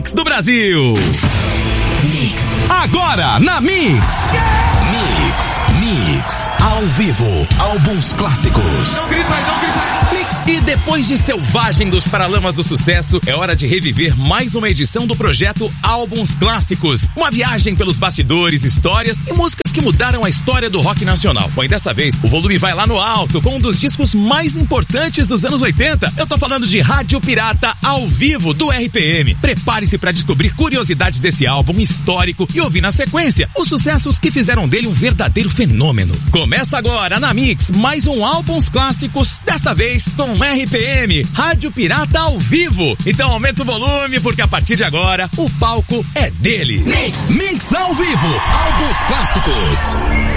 Mix do Brasil. Mix. Agora na Mix. Mix. Ao vivo. Álbuns clássicos. Não grita aí. Mix. E depois de Selvagem dos Paralamas do Sucesso, é hora de reviver mais uma edição do projeto Álbuns Clássicos. Uma viagem pelos bastidores, histórias e músicas que mudaram a história do rock nacional. Pois dessa vez, o volume vai lá no alto, com um dos discos mais importantes dos anos 80. Eu tô falando de Rádio Pirata ao vivo, do RPM. Prepare-se para descobrir curiosidades desse álbum histórico e ouvir na sequência os sucessos que fizeram dele um verdadeiro fenômeno. Começa agora na Mix mais um Álbuns Clássicos, desta vez com RPM, Rádio Pirata ao vivo. Então aumenta o volume, porque a partir de agora o palco é deles. Mix ao vivo, Álbuns Clássicos.